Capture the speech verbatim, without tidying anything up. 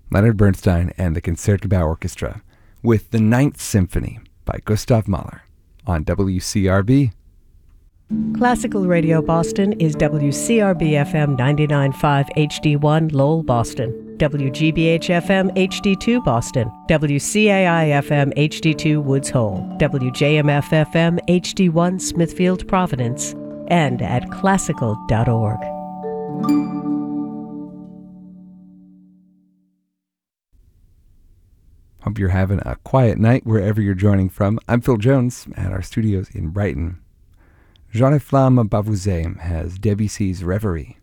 Leonard Bernstein and the Concertgebouw Orchestra with the Ninth Symphony by Gustav Mahler on W C R B. Classical Radio Boston is W C R B F M ninety-nine point five H D one Lowell, Boston, W G B H F M H D two Boston, W C A I F M H D two Woods Hole, W J M F F M H D one Smithfield, Providence, and at classical dot org. Hope you're having a quiet night wherever you're joining from. I'm Phil Jones at our studios in Brighton. J'aurais flamme Bavouzet has Debussy's Reverie.